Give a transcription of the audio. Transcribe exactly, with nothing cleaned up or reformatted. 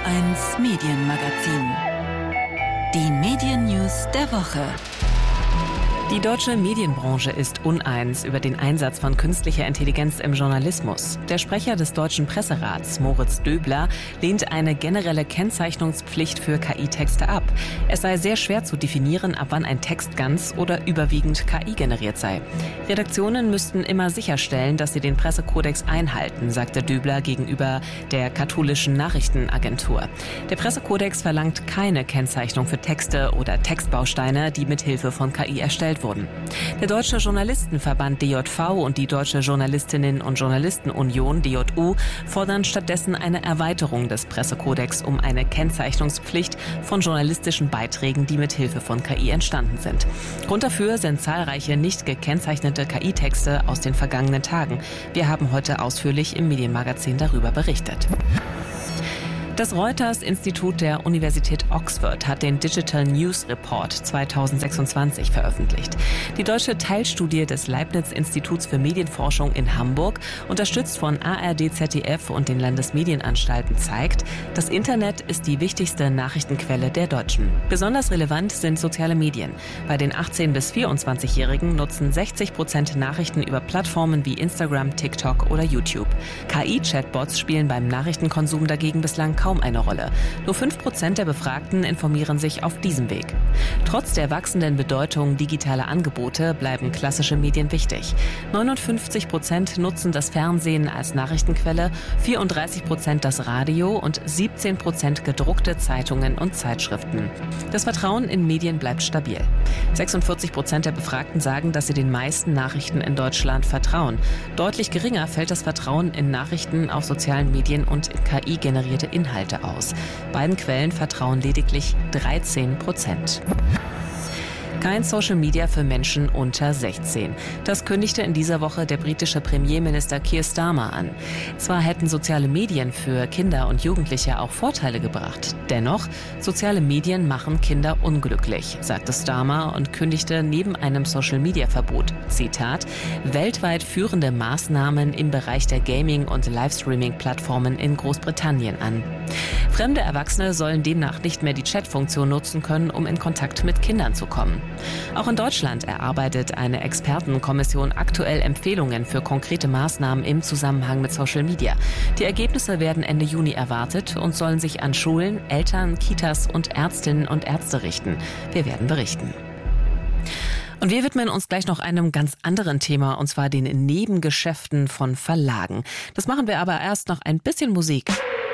eins Medienmagazin. Die Medien-News der Woche. Die deutsche Medienbranche ist uneins über den Einsatz von künstlicher Intelligenz im Journalismus. Der Sprecher des Deutschen Presserats, Moritz Döbler, lehnt eine generelle Kennzeichnungspflicht für K I-Texte ab. Es sei sehr schwer zu definieren, ab wann ein Text ganz oder überwiegend K I generiert sei. Redaktionen müssten immer sicherstellen, dass sie den Pressekodex einhalten, sagte Döbler gegenüber der katholischen Nachrichtenagentur. Der Pressekodex verlangt keine Kennzeichnung für Texte oder Textbausteine, die mit Hilfe von K I erstellt wurden. Der Deutsche Journalistenverband D J V und die Deutsche Journalistinnen- und Journalistenunion D J U fordern stattdessen eine Erweiterung des Pressekodex um eine Kennzeichnungspflicht von journalistischen Beiträgen, die mit Hilfe von K I entstanden sind. Grund dafür sind zahlreiche nicht gekennzeichnete K I-Texte aus den vergangenen Tagen. Wir haben heute ausführlich im Medienmagazin darüber berichtet. Das Reuters-Institut der Universität Oxford hat den Digital News Report zweitausendsechsundzwanzig veröffentlicht. Die deutsche Teilstudie des Leibniz-Instituts für Medienforschung in Hamburg, unterstützt von A R D, Z D F und den Landesmedienanstalten, zeigt, das Internet ist die wichtigste Nachrichtenquelle der Deutschen. Besonders relevant sind soziale Medien. Bei den achtzehn- bis vierundzwanzigjährigen nutzen sechzig Prozent Nachrichten über Plattformen wie Instagram, TikTok oder YouTube. K I-Chatbots spielen beim Nachrichtenkonsum dagegen bislang kaum eine Rolle. Nur fünf Prozent der Befragten informieren sich auf diesem Weg. Trotz der wachsenden Bedeutung digitaler Angebote bleiben klassische Medien wichtig. neunundfünfzig Prozent nutzen das Fernsehen als Nachrichtenquelle, vierunddreißig Prozent das Radio und siebzehn Prozent gedruckte Zeitungen und Zeitschriften. Das Vertrauen in Medien bleibt stabil. sechsundvierzig Prozent der Befragten sagen, dass sie den meisten Nachrichten in Deutschland vertrauen. Deutlich geringer fällt das Vertrauen in Nachrichten auf sozialen Medien und in K I-generierte Inhalte aus. Beiden Quellen vertrauen lediglich dreizehn Prozent. Kein Social Media für Menschen unter sechzehn. Das kündigte in dieser Woche der britische Premierminister Keir Starmer an. Zwar hätten soziale Medien für Kinder und Jugendliche auch Vorteile gebracht. Dennoch, soziale Medien machen Kinder unglücklich, sagte Starmer und kündigte neben einem Social-Media-Verbot, Zitat, weltweit führende Maßnahmen im Bereich der Gaming- und Livestreaming-Plattformen in Großbritannien an. Fremde Erwachsene sollen demnach nicht mehr die Chat-Funktion nutzen können, um in Kontakt mit Kindern zu kommen. Auch in Deutschland erarbeitet eine Expertenkommission aktuell Empfehlungen für konkrete Maßnahmen im Zusammenhang mit Social Media. Die Ergebnisse werden Ende Juni erwartet und sollen sich an Schulen, Eltern, Kitas und Ärztinnen und Ärzte richten. Wir werden berichten. Und wir widmen uns gleich noch einem ganz anderen Thema, und zwar den Nebengeschäften von Verlagen. Das machen wir aber erst nach ein bisschen Musik.